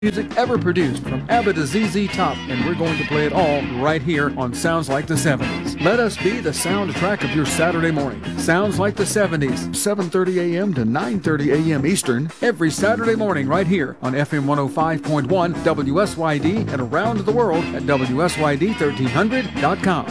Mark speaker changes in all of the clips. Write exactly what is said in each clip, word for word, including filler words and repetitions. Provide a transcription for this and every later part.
Speaker 1: music ever produced from ABBA to Z Z Top, and we're going to play it all right here on Sounds Like the seventies. Let us be the soundtrack of your Saturday morning. Sounds Like the seventies, seven thirty a.m. to nine thirty a.m. Eastern, every Saturday morning right here on F M one oh five point one W S Y D and around the world at W S Y D thirteen hundred dot com.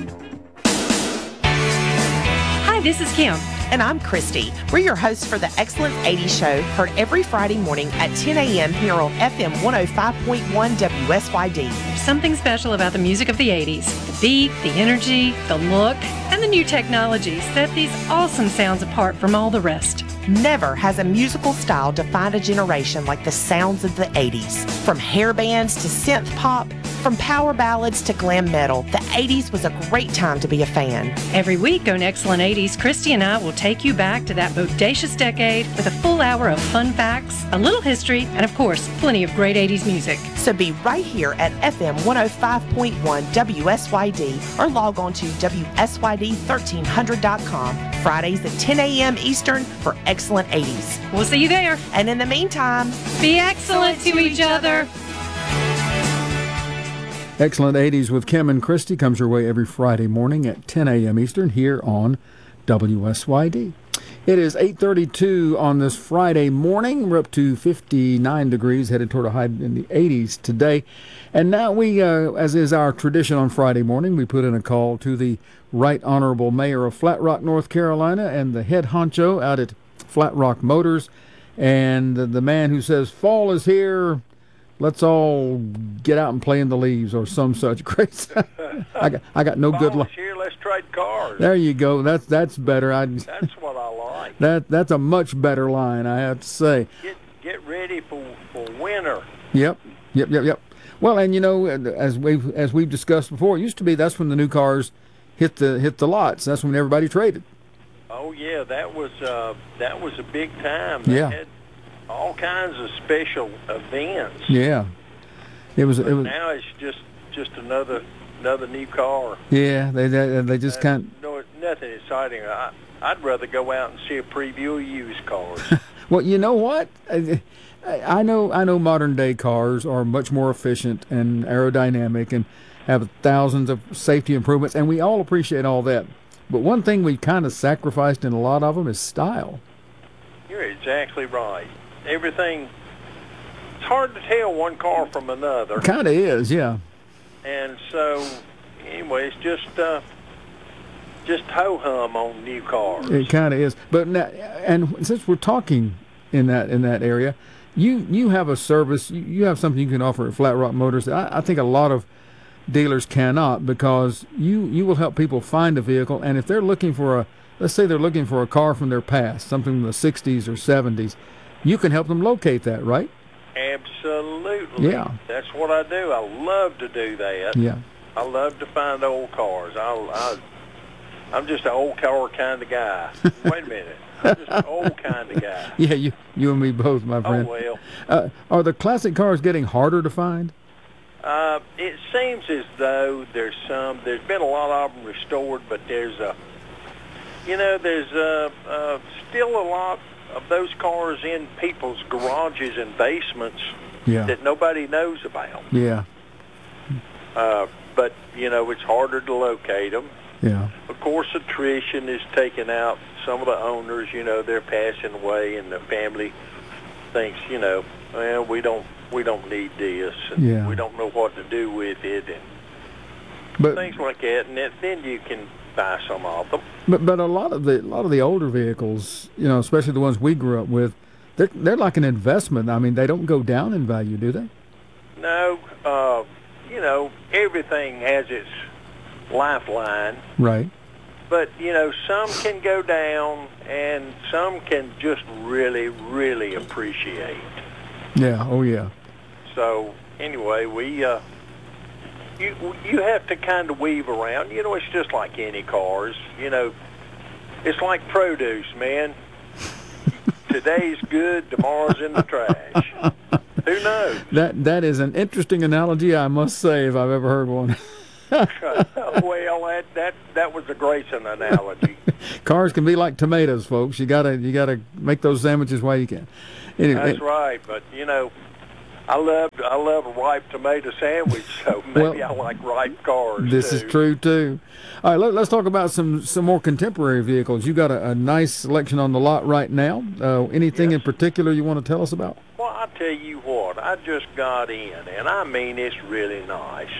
Speaker 2: Hi, this is Kim.
Speaker 3: And I'm Christy. We're your hosts for the Excellent eighties Show, heard every Friday morning at ten a.m. here on F M one oh five point one W S Y D.
Speaker 2: There's something special about the music of the eighties. The beat, the energy, the look, and the new technology set these awesome sounds apart from all the rest.
Speaker 3: Never has a musical style defined a generation like the sounds of the eighties. From hair bands to synth pop, from power ballads to glam metal, the eighties was a great time to be a fan.
Speaker 2: Every week on Excellent eighties, Christy and I will take you back to that bodacious decade with a full hour of fun facts, a little history, and of course, plenty of great eighties music.
Speaker 3: So be right here at F M one oh five point one W S Y D or log on to W S Y D thirteen hundred dot com Fridays at ten a.m. Eastern for Excellent eighties.
Speaker 2: We'll see you there.
Speaker 3: And in the meantime,
Speaker 2: be excellent to each other.
Speaker 1: Excellent eighties with Kim and Christy comes your way every Friday morning at ten a.m. Eastern here on W S Y D. It is eight thirty-two on this Friday morning. We're up to fifty-nine degrees, headed toward a high in the eighties today. And now we, uh, as is our tradition on Friday morning, we put in a call to the Right Honorable Mayor of Flat Rock, North Carolina, and the head honcho out at Flat Rock Motors, and the, the man who says, fall is here, let's all get out and play in the leaves, or some such grace. I got, I got no good luck.
Speaker 4: Here, let's trade cars.
Speaker 1: There you go. That's that's better. I,
Speaker 4: that's what I like.
Speaker 1: That that's a much better line, I have to say.
Speaker 4: Get get ready for, for winter.
Speaker 1: Yep, yep, yep, yep. Well, and you know, as we've as we've discussed before, it used to be that's when the new cars hit the hit the lots. That's when everybody traded.
Speaker 4: Oh yeah, that was uh, that was a big time. They
Speaker 1: yeah.
Speaker 4: Had all kinds of special events.
Speaker 1: Yeah, it was.
Speaker 4: But
Speaker 1: it was.
Speaker 4: Now it's just just another another new car.
Speaker 1: Yeah, they they, they just can't.
Speaker 4: No, nothing exciting. I I'd rather go out and see a preview of used cars.
Speaker 1: Well, you know what? I, I know I know modern day cars are much more efficient and aerodynamic and have thousands of safety improvements, and we all appreciate all that. But one thing we kind of sacrificed in a lot of them is style.
Speaker 4: You're exactly right. Everything, it's hard to tell one car from another.
Speaker 1: Kind of is, yeah.
Speaker 4: And so, anyway, it's just uh, just ho-hum on new cars.
Speaker 1: It kind of is. But now, and since we're talking in that in that area, you you have a service, you, you have something you can offer at Flat Rock Motors that I, I think a lot of dealers cannot, because you, you will help people find a vehicle, and if they're looking for a, let's say they're looking for a car from their past, something from the sixties or seventies, you can help them locate that, right?
Speaker 4: Absolutely.
Speaker 1: Yeah.
Speaker 4: That's what I do. I love to do that.
Speaker 1: Yeah.
Speaker 4: I love to find old cars. I, I, I'm just an old car kind of guy. Wait a minute. I'm just an old kind of guy.
Speaker 1: Yeah, you you and me both, my friend.
Speaker 4: Oh, well.
Speaker 1: Uh, are the classic cars getting harder to find?
Speaker 4: Uh, it seems as though there's some, there's been a lot of them restored, but there's a, you know, there's a, uh, still a lot of those cars in people's garages and basements
Speaker 1: yeah.
Speaker 4: that nobody knows about.
Speaker 1: Yeah.
Speaker 4: Uh, but, you know, it's harder to locate them.
Speaker 1: Yeah.
Speaker 4: Of course, attrition is taking out some of the owners. You know, they're passing away, and the family thinks, you know, well, we don't we don't need this, and
Speaker 1: yeah.
Speaker 4: we don't know what to do with it, and
Speaker 1: but,
Speaker 4: things like that. And that, then you can buy some of them.
Speaker 1: But but a lot of the a lot of the older vehicles, you know, especially the ones we grew up with, they're they're like an investment. I mean, they don't go down in value, do they?
Speaker 4: No, uh, you know, everything has its lifeline.
Speaker 1: Right.
Speaker 4: But, you know, some can go down, and some can just really, really appreciate.
Speaker 1: Yeah, oh yeah.
Speaker 4: So, anyway, we, uh, you you have to kind of weave around. You know, it's just like any cars. You know, it's like produce, man. Today's good, tomorrow's in the trash. Who knows?
Speaker 1: That That is an interesting analogy, I must say, if I've ever heard one.
Speaker 4: Well, that, that that was a Grayson analogy.
Speaker 1: Cars can be like tomatoes, folks. You gotta you gotta make those sandwiches while you can. Anyway.
Speaker 4: That's right, but you know, I love I love a ripe tomato sandwich, so maybe
Speaker 1: Well,
Speaker 4: I like ripe cars.
Speaker 1: This
Speaker 4: too.
Speaker 1: is true too. All right, let, let's talk about some some more contemporary vehicles. You got a, a nice selection on the lot right now. Uh, anything
Speaker 4: Yes.
Speaker 1: in particular you want to tell us about?
Speaker 4: Well, I tell you what, I just got in, and I mean it's really nice.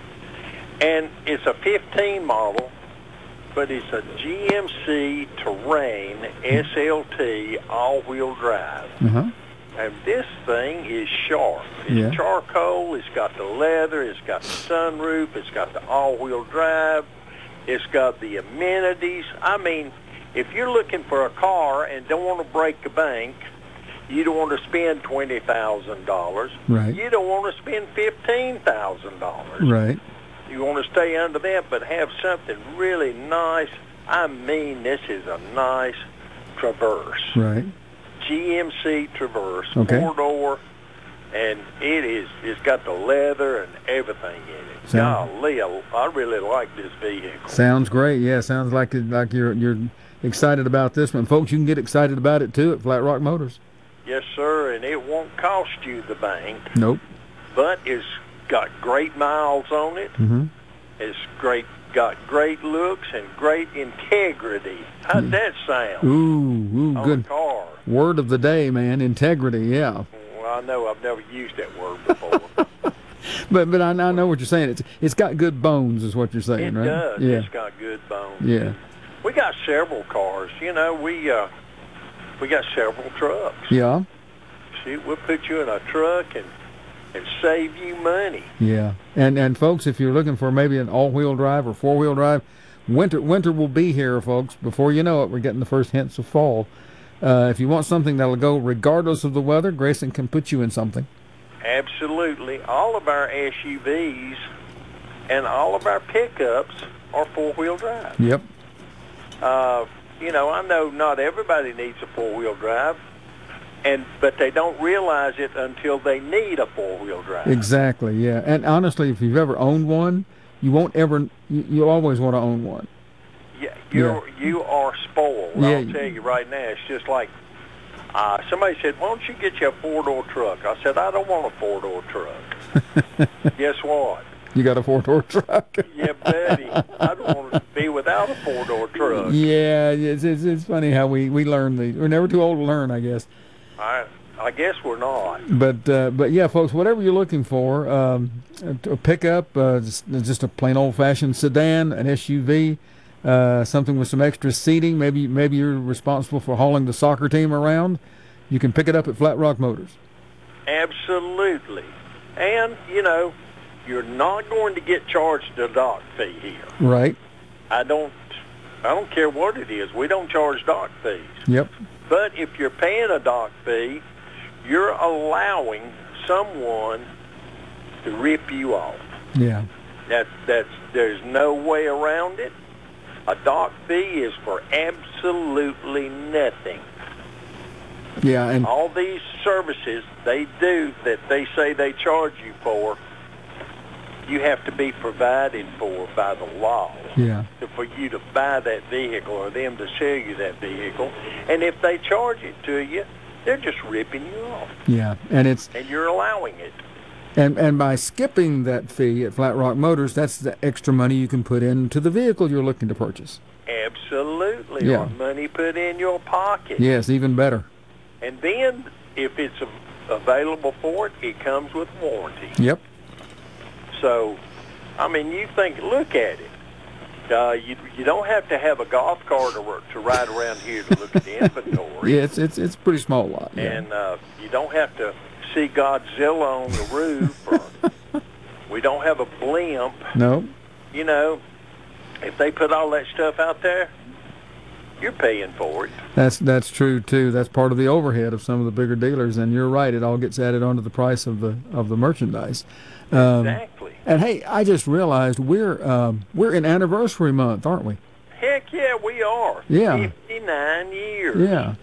Speaker 4: And it's a fifteen model, but it's a G M C Terrain S L T all-wheel drive.
Speaker 1: Uh huh.
Speaker 4: And this thing is sharp. It's
Speaker 1: Yeah.
Speaker 4: charcoal. It's got the leather. It's got the sunroof. It's got the all-wheel drive. It's got the amenities. I mean, if you're looking for a car and don't want to break the bank, you don't want to spend twenty thousand dollars.
Speaker 1: Right.
Speaker 4: You don't want to spend fifteen thousand dollars.
Speaker 1: Right.
Speaker 4: You want to stay under that, but have something really nice. I mean, this is a nice Traverse.
Speaker 1: Right.
Speaker 4: G M C Traverse,
Speaker 1: Okay.
Speaker 4: four-door, and it is, it's got the leather and everything in it.
Speaker 1: Sound-
Speaker 4: Golly, I, I really like this vehicle.
Speaker 1: Sounds great. Yeah, sounds like it, like you're you're excited about this one, folks. You can get excited about it too at Flat Rock Motors.
Speaker 4: Yes, sir, and it won't cost you the bank,
Speaker 1: Nope.
Speaker 4: but it's got great miles on it.
Speaker 1: Mm-hmm.
Speaker 4: It's great, got great looks and great integrity. How'd that sound
Speaker 1: Ooh, ooh,
Speaker 4: on
Speaker 1: good
Speaker 4: a car?
Speaker 1: word of the day, man. Integrity. Yeah.
Speaker 4: Well, I know I've never used that word before.
Speaker 1: But but I, I know what you're saying. It's it's got good bones, is what you're saying,
Speaker 4: It
Speaker 1: right?
Speaker 4: does.
Speaker 1: Yeah.
Speaker 4: It's got good bones.
Speaker 1: Yeah.
Speaker 4: We got several cars. You know, we uh, we got several trucks.
Speaker 1: Yeah.
Speaker 4: Shoot, we'll put you in a truck and and save you money.
Speaker 1: Yeah. And and folks, if you're looking for maybe an all-wheel drive or four-wheel drive, winter winter will be here, folks. Before you know it, we're getting the first hints of fall. Uh, if you want something that'll go regardless of the weather, Grayson can put you in something.
Speaker 4: Absolutely. All of our S U Vs and all of our pickups are four-wheel drive.
Speaker 1: Yep.
Speaker 4: Uh, you know, I know not everybody needs a four-wheel drive, and but they don't realize it until they need a four-wheel drive.
Speaker 1: Exactly. Yeah. And honestly, if you've ever owned one, you won't ever. You, you always want to own one.
Speaker 4: Yeah, you're, you are spoiled.
Speaker 1: Yeah.
Speaker 4: I'll tell you right now. It's just like uh, somebody said, why don't you get you a four-door truck? I said, I don't want a four-door truck. Guess what?
Speaker 1: You got a four-door truck.
Speaker 4: Yeah, buddy. I don't want to be without a four-door truck.
Speaker 1: Yeah, it's, it's it's funny how we we learn these. We're never too old to learn, I guess.
Speaker 4: I I guess we're not.
Speaker 1: But uh, but yeah, folks, whatever you're looking for, um, a, a pickup, uh, just, just a plain old-fashioned sedan, an S U V, uh, something with some extra seating. Maybe maybe you're responsible for hauling the soccer team around. You can pick it up at Flat Rock Motors.
Speaker 4: Absolutely. And, you know, you're not going to get charged a dock fee here.
Speaker 1: Right.
Speaker 4: I don't I don't care what it is. We don't charge dock fees.
Speaker 1: Yep.
Speaker 4: But if you're paying a dock fee, you're allowing someone to rip you off.
Speaker 1: Yeah.
Speaker 4: That that's there's no way around it. A dock fee is for absolutely nothing.
Speaker 1: Yeah. And
Speaker 4: All these services they do that they say they charge you for, you have to be provided for by the law
Speaker 1: yeah.
Speaker 4: to, for you to buy that vehicle or them to sell you that vehicle. And if they charge it to you, they're just ripping you off,
Speaker 1: Yeah. And it's
Speaker 4: and you're allowing it.
Speaker 1: and and by skipping that fee at Flat Rock Motors, that's the extra money you can put into the vehicle you're looking to purchase.
Speaker 4: Absolutely.
Speaker 1: Yeah.
Speaker 4: Or money put in your pocket.
Speaker 1: Yes, even better.
Speaker 4: And then if it's a, available for it, it comes with warranty.
Speaker 1: Yep.
Speaker 4: So, I mean, you think, look at it. Uh, you you don't have to have a golf cart to, to ride around here to look at the inventory.
Speaker 1: Yeah, it's it's it's a pretty small lot. Yeah.
Speaker 4: And uh, you don't have to see Godzilla on the roof. Or we don't have a blimp.
Speaker 1: No.
Speaker 4: You know, if they put all that stuff out there, you're paying for it.
Speaker 1: That's that's true too. That's part of the overhead of some of the bigger dealers, and you're right. It all gets added onto the price of the of the merchandise. Um,
Speaker 4: Exactly.
Speaker 1: And hey, I just realized we're um, we're in anniversary month, aren't we?
Speaker 4: Heck yeah, we are.
Speaker 1: Yeah.
Speaker 4: fifty-nine years.
Speaker 1: Yeah,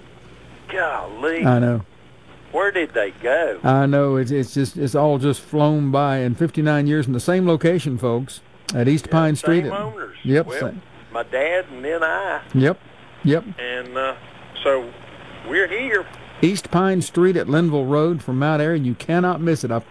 Speaker 4: Golly.
Speaker 1: I know.
Speaker 4: Where did they go?
Speaker 1: I know. It's it's just it's all just flown by. And fifty-nine years in the same location, folks, at East Pine Street.
Speaker 4: Same owners.
Speaker 1: Yep.
Speaker 4: Well,
Speaker 1: same.
Speaker 4: my dad and then I.
Speaker 1: Yep. Yep.
Speaker 4: And uh, so we're here.
Speaker 1: East Pine Street at Linville Road from Mount Airy. You cannot miss it. I